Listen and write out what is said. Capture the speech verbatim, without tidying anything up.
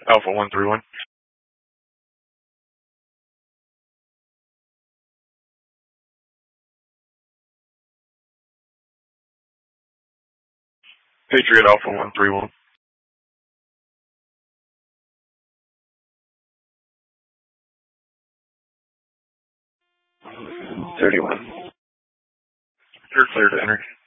Alpha one three one. Patriot Alpha one three one. thirty-one. You're clear to enter.